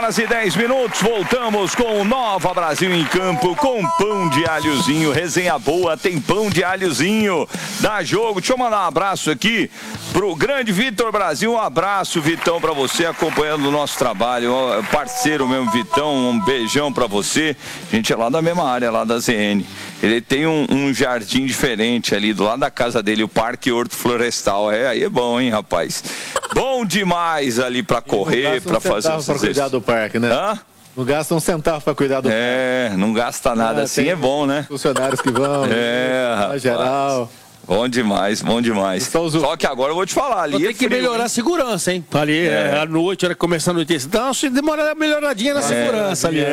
horas e 10 minutos, voltamos com o Nova Brasil em Campo, com pão de alhozinho, resenha boa, tem pão de alhozinho, dá jogo. Deixa eu mandar um abraço aqui pro grande Vitor Brasil, um abraço, Vitão, pra você, acompanhando o nosso trabalho, parceiro mesmo, Vitão, um beijão pra você. A gente é lá da mesma área, lá da ZN. Ele tem um jardim diferente ali, do lado da casa dele, o Parque Horto Florestal. Aí é bom, hein, rapaz? Bom demais ali pra correr, pra fazer os pra cuidar do parque, né? Hã? Não gasta um centavo pra cuidar do parque. Não gasta nada assim, é bom, né? Funcionários que vão, rapaz. geral. Bom demais, bom demais. Só que agora eu vou te falar, ali tem que melhorar a segurança, hein? Ali, à noite, hora começando a noite. Então, se demorar uma melhoradinha na segurança ali.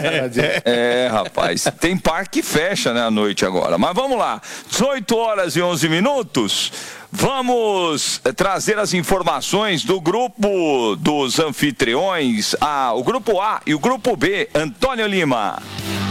Rapaz. Tem parque que fecha, né, à noite agora. Mas vamos lá. 18 horas e 11 minutos. Vamos trazer as informações do grupo dos anfitriões, o grupo A e o grupo B. Antônio Lima.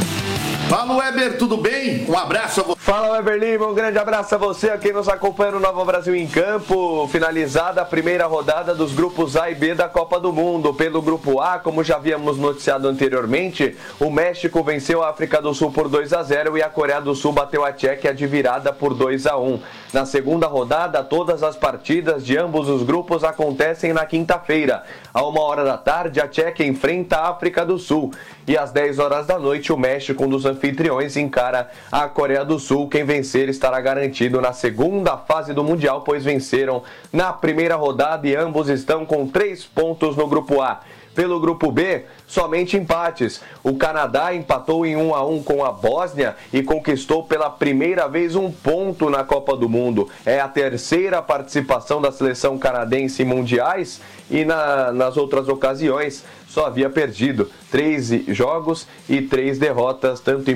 Fala, Weber, tudo bem? Um abraço a você. Fala, Weber Lima, um grande abraço a você, a quem nos acompanha no Nova Brasil em Campo. Finalizada a primeira rodada dos grupos A e B da Copa do Mundo. Pelo grupo A, como já havíamos noticiado anteriormente, o México venceu a África do Sul por 2-0 e a Coreia do Sul bateu a Tchequia de virada por 2-1. Na segunda rodada, todas as partidas de ambos os grupos acontecem na quinta-feira. À 1h da tarde, a Tchequia enfrenta a África do Sul. E às 10 horas da noite, o México, um dos anfitriões, encara a Coreia do Sul. Quem vencer estará garantido na segunda fase do Mundial, pois venceram na primeira rodada e ambos estão com 3 pontos no grupo A. Pelo grupo B, somente empates. O Canadá empatou em 1-1 com a Bósnia e conquistou pela primeira vez um ponto na Copa do Mundo. É a terceira participação da seleção canadense em mundiais e nas outras ocasiões só havia perdido 13 jogos e 3 derrotas, tanto em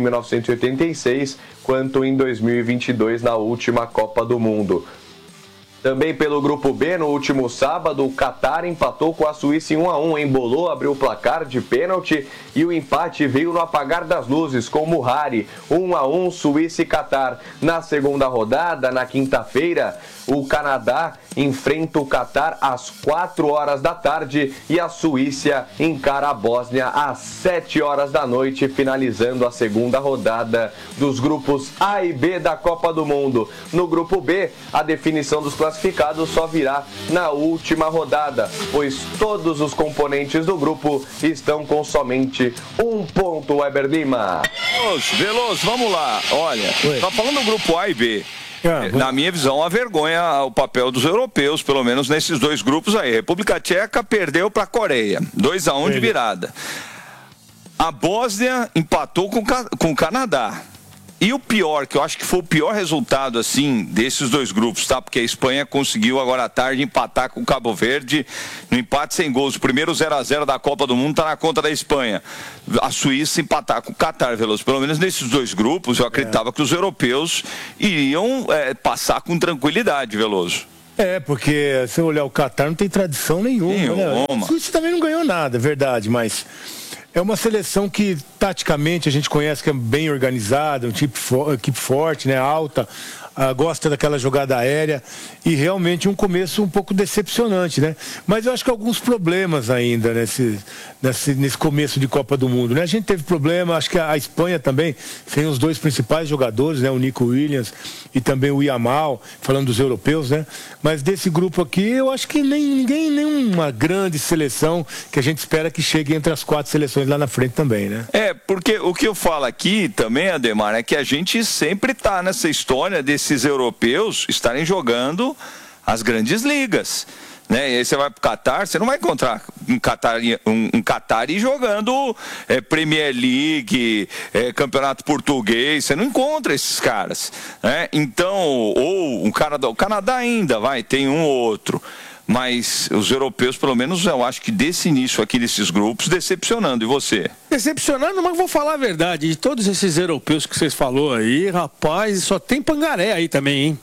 1986 quanto em 2022 na última Copa do Mundo. Também pelo grupo B, no último sábado, o Catar empatou com a Suíça em 1-1, embolou, abriu o placar de pênalti e o empate veio no apagar das luzes com Muhari, 1-1 Suíça e Catar. Na segunda rodada, na quinta-feira, o Canadá enfrenta o Catar às 4 horas da tarde e a Suíça encara a Bósnia às 7 horas da noite, finalizando a segunda rodada dos grupos A e B da Copa do Mundo. No grupo B, a definição dos classificados só virá na última rodada, pois todos os componentes do grupo estão com somente um ponto, Weber Lima. Veloso, vamos lá. Olha, tá falando do grupo A e B. Na minha visão, a vergonha o papel dos europeus, pelo menos nesses dois grupos aí. República Tcheca perdeu para a Coreia, 2-1 de virada. A Bósnia empatou com o Canadá. E o pior, que eu acho que foi o pior resultado, assim, desses dois grupos, tá? Porque a Espanha conseguiu agora à tarde empatar com o Cabo Verde no empate sem gols. O primeiro 0-0 da Copa do Mundo tá na conta da Espanha. A Suíça empatar com o Catar, Veloso. Pelo menos nesses dois grupos, eu acreditava que os europeus iriam passar com tranquilidade, Veloso. Porque se eu olhar o Catar não tem tradição nenhuma. Né? A Suíça também não ganhou nada, é verdade, mas é uma seleção que, taticamente, a gente conhece que é bem organizada, equipe forte, né, alta, gosta daquela jogada aérea e realmente um começo um pouco decepcionante, né? Mas eu acho que alguns problemas ainda nesse começo de Copa do Mundo, né? A gente teve problema, acho que a Espanha também tem os dois principais jogadores, né? O Nico Williams e também o Yamal, falando dos europeus, né? Mas desse grupo aqui, eu acho que nenhuma grande seleção que a gente espera que chegue entre as 4 seleções lá na frente também, né? Porque o que eu falo aqui também, Ademar, é que a gente sempre tá nessa história desses europeus estarem jogando as grandes ligas, né? E aí você vai pro Catar, você não vai encontrar um Qatari jogando Premier League, Campeonato Português, você não encontra esses caras, né? Então, ou o Canadá ainda tem um ou outro, mas os europeus, pelo menos, eu acho que desse início aqui desses grupos, decepcionando. E você? Decepcionando, mas vou falar a verdade. De todos esses europeus que vocês falou aí, rapaz, só tem pangaré aí também, hein?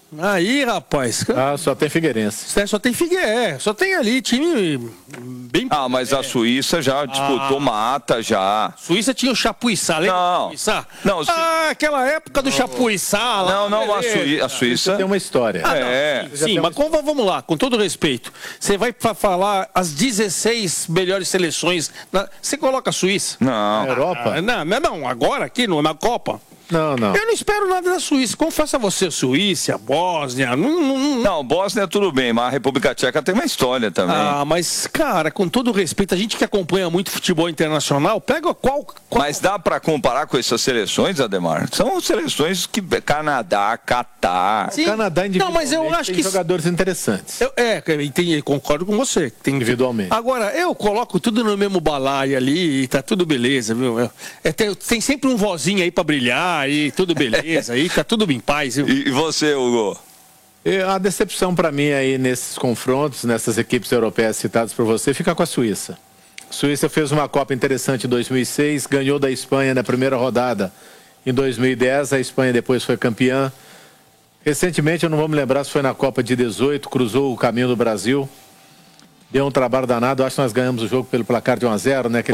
Aí, rapaz. Só tem Figueirense. Só tem Figueirense. Só tem ali time bem... mas a Suíça já disputou mata, já. Suíça tinha o Chapuissá, lembra? Não. Aquela época do Chapuissá lá. Não, a Suíça tem uma história. Sim, mas vamos lá, com todo respeito. Você vai falar as 16 melhores seleções. Você coloca a Suíça? Não. Na Europa? Não, agora aqui na Copa. Não. Eu não espero nada da Suíça. Confesso a você, Suíça, Bósnia... Não, Bósnia tudo bem, mas a República Tcheca tem uma história também. Mas, cara, com todo respeito, a gente que acompanha muito futebol internacional, pega qual... Mas dá pra comparar com essas seleções, Ademar? São seleções que... Canadá, Catar... Sim. O Canadá individualmente mas eu acho tem jogadores interessantes. Eu concordo com você. Tem individualmente. Agora, eu coloco tudo no mesmo balaio ali e tá tudo beleza, viu? Tem sempre um vozinho aí pra brilhar. Aí, tudo beleza, aí tá tudo em paz. Viu? E você, Hugo? A decepção para mim aí nesses confrontos, nessas equipes europeias citadas por você, fica com a Suíça. A Suíça fez uma Copa interessante em 2006, ganhou da Espanha na primeira rodada em 2010, a Espanha depois foi campeã. Recentemente, eu não vou me lembrar se foi na Copa de 18, cruzou o caminho do Brasil, deu um trabalho danado, acho que nós ganhamos o jogo pelo placar de 1-0, né?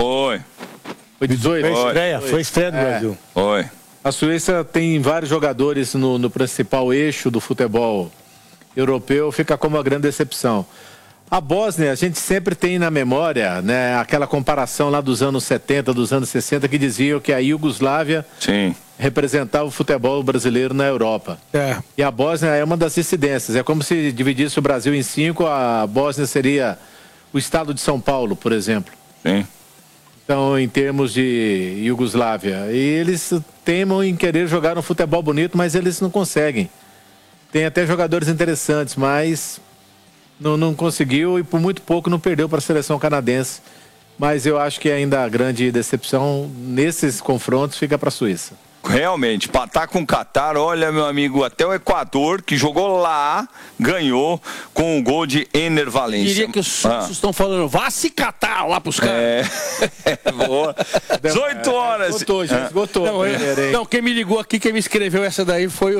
Foi 18? Foi estreia do Brasil. Foi. A Suíça tem vários jogadores no principal eixo do futebol europeu, fica como uma grande decepção. A Bósnia, a gente sempre tem na memória, né, aquela comparação lá dos anos 70, dos anos 60, que diziam que a Iugoslávia representava o futebol brasileiro na Europa. E a Bósnia é uma das dissidências. É como se dividisse o Brasil em 5, a Bósnia seria o estado de São Paulo, por exemplo. Sim. Então, em termos de Iugoslávia. E eles teimam em querer jogar um futebol bonito, mas eles não conseguem. Tem até jogadores interessantes, mas não conseguiu e por muito pouco não perdeu para a seleção canadense. Mas eu acho que ainda a grande decepção nesses confrontos fica para a Suíça. Realmente, empatar com o Catar, olha, meu amigo, até o Equador, que jogou lá, ganhou com o gol de Ener Valencia. Diria que os suíços estão falando, vá se catar lá pros caras. Boa. 18 horas. Esgotou. Não, quem me ligou aqui, quem me escreveu essa daí foi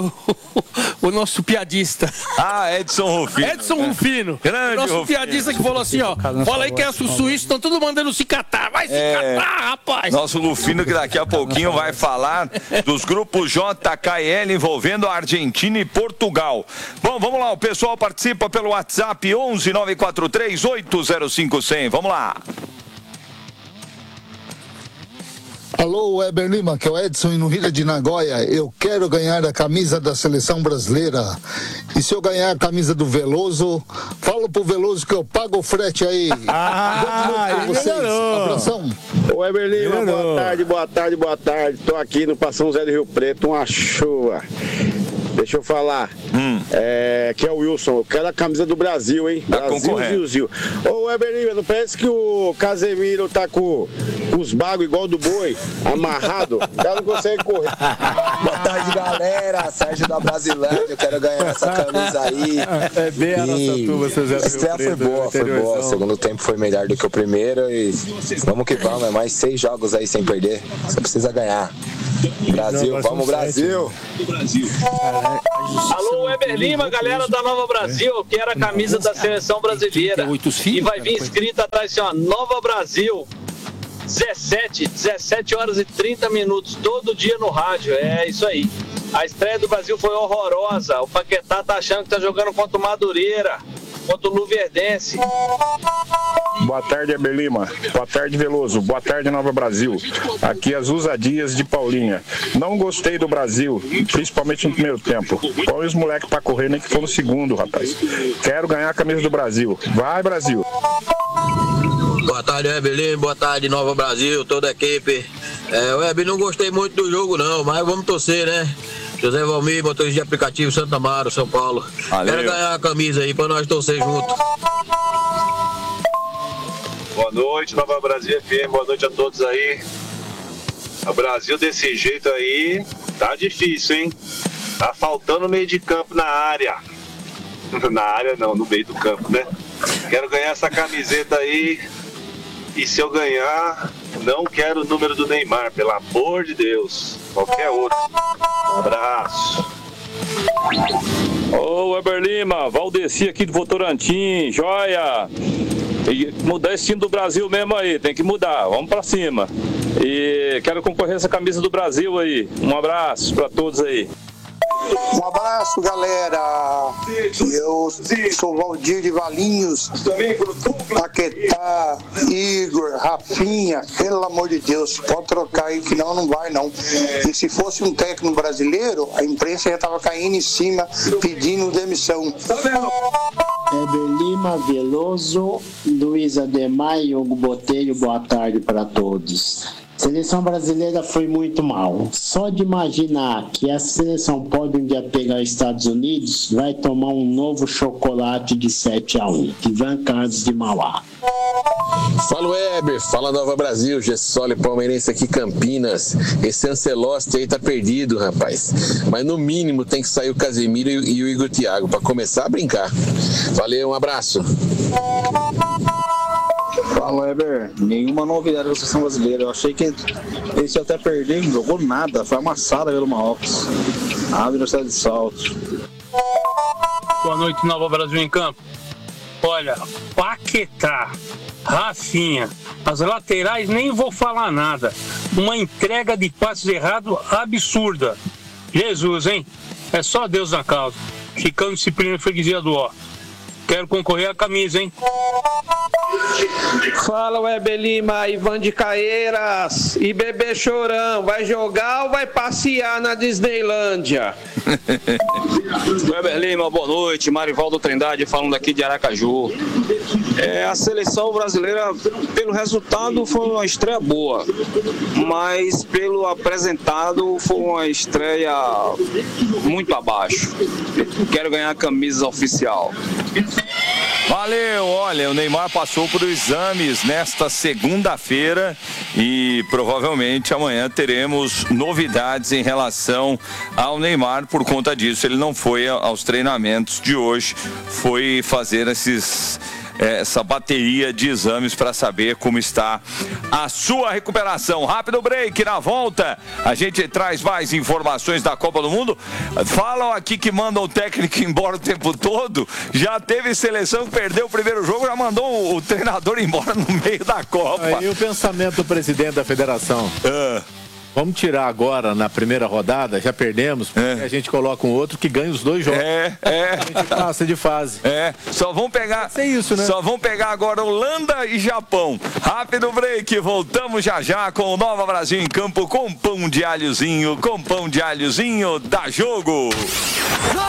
o nosso piadista. Edson Rufino. Edson Rufino. Grande nosso Rufino. piadista que falou assim, fala aí que os suíços estão tudo mandando se catar. Vai se catar, rapaz. Nosso Rufino que daqui a pouquinho vai falar dos grupos J, K e L envolvendo a Argentina e Portugal. Bom, vamos lá, o pessoal participa pelo WhatsApp 11 943 805 100. Vamos lá. Alô, Weber Lima, que é o Edson no Rio de Nagoya. Eu quero ganhar a camisa da seleção brasileira. E se eu ganhar a camisa do Veloso, falo pro Veloso que eu pago o frete aí. Abração. Ô, Weber Lima, boa tarde. Tô aqui no Passão Zé do Rio Preto, uma chuva. Deixa eu falar. Que é o Wilson. Eu quero a camisa do Brasil, hein? Brasil. Ô, Weber Lima, não parece que o Casemiro tá com os bagos igual do boi, amarrado? O cara não consegue correr. Boa tarde, galera. Sérgio da Brasilândia. Eu quero ganhar essa camisa aí. É bem a nossa turma, Zé do Rio A estreia foi boa. O segundo tempo foi melhor do que o primeiro. E vamos que vamos. É mais 6 jogos aí sem perder. Só precisa ganhar. Brasil, vamos Brasil! Alô, Weber Lima, galera da Nova Brasil, eu quero a camisa da seleção brasileira. E vai vir escrito atrás assim, ó, Nova Brasil, 17 horas e 30 minutos, todo dia no rádio, é isso aí. A estreia do Brasil foi horrorosa, o Paquetá tá achando que tá jogando contra o Madureira, contra o Luverdense. Boa tarde, Weber Lima. Boa tarde, Veloso. Boa tarde, Nova Brasil. Aqui as Usadias de Paulinha. Não gostei do Brasil, principalmente no primeiro tempo. Põe os moleques pra correr, nem que for no segundo, rapaz. Quero ganhar a camisa do Brasil. Vai, Brasil! Boa tarde, Weber Lima. Boa tarde, Nova Brasil, toda a equipe. Weber, não gostei muito do jogo, não, mas vamos torcer, né? José Valmir, motorista de aplicativo Santa Amaro, São Paulo. Valeu. Quero ganhar a camisa aí pra nós torcer junto. Boa noite, Nova Brasil FM, boa noite a todos aí. O Brasil desse jeito aí, tá difícil, hein? Tá faltando meio de campo na área. Na área não, no meio do campo, né? Quero ganhar essa camiseta aí. E se eu ganhar, não quero o número do Neymar, pelo amor de Deus. Qualquer outro. Um abraço. Ô, Weber Lima, Valdeci aqui do Votorantim, joia. E mudar esse time do Brasil mesmo aí, tem que mudar, vamos pra cima. E quero concorrer essa camisa do Brasil aí. Um abraço pra todos aí. Um abraço, galera. Eu sou Valdir de Valinhos, Paquetá, Igor, Rafinha. Pelo amor de Deus, pode trocar aí que não vai não. E se fosse um técnico brasileiro, a imprensa já estava caindo em cima pedindo demissão. Weber Lima, Veloso, Luiz Ademar e Hugo Botelho, boa tarde para todos. Seleção brasileira foi muito mal. Só de imaginar que a seleção pode um dia pegar os Estados Unidos, vai tomar um novo chocolate de 7-1. Ivan Carlos de Mauá. Fala Weber, fala Nova Brasil, Gessoli palmeirense aqui Campinas. Esse Ancelotti aí tá perdido, rapaz. Mas no mínimo tem que sair o Casemiro e o Igor Thiago pra começar a brincar. Valeu, um abraço. Fala, Weber. Nenhuma novidade da seleção brasileira. Eu achei que esse até perder, não jogou nada. Foi amassada pelo Marrocos. A Universidade de Salto. Boa noite, Nova Brasil em Campo. Olha, Paquetá, Rafinha, as laterais nem vou falar nada. Uma entrega de passes errado absurda. Jesus, hein? É só Deus na causa. Chicano Disciplina Freguesia do Ó. Quero concorrer à camisa, hein? Fala, Weber Lima, Ivan de Caeiras. E Bebê Chorão, vai jogar ou vai passear na Disneylândia? Weber Lima, boa noite. Marivaldo Trindade falando aqui de Aracaju. A seleção brasileira, pelo resultado, foi uma estreia boa. Mas pelo apresentado, foi uma estreia muito abaixo. Quero ganhar a camisa oficial. Valeu, olha, o Neymar passou por exames nesta segunda-feira e provavelmente amanhã teremos novidades em relação ao Neymar. Por conta disso, ele não foi aos treinamentos de hoje, foi fazer essa bateria de exames para saber como está a sua recuperação. Rápido break, na volta a gente traz mais informações da Copa do Mundo. Falam aqui que mandam o técnico embora o tempo todo. Já teve seleção que perdeu o primeiro jogo, já mandou o treinador embora no meio da Copa. E o pensamento do presidente da federação? Vamos tirar agora na primeira rodada, já perdemos, porque a gente coloca um outro que ganha os dois jogos. A gente passa de fase. Só vão pegar. É isso, né? Só vão pegar agora Holanda e Japão. Rápido break, voltamos já com o Nova Brasil em Campo com pão de alhozinho, dá jogo.